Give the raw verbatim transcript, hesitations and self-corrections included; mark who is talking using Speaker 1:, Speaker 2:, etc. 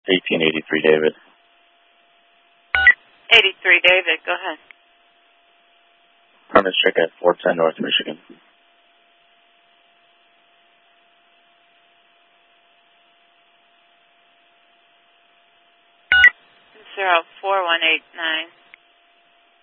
Speaker 1: eighteen eighty-three, David.
Speaker 2: eighty-three, David. Go ahead.
Speaker 1: Permit check at four ten North Michigan.
Speaker 2: Zero four one eight nine.